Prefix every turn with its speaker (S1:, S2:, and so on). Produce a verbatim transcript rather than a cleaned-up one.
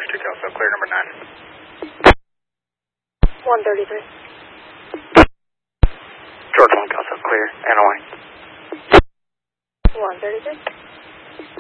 S1: George two Kelso, clear number nine.
S2: one thirty-three.
S1: George one Kelso, clear, N O A.
S2: one thirty-three.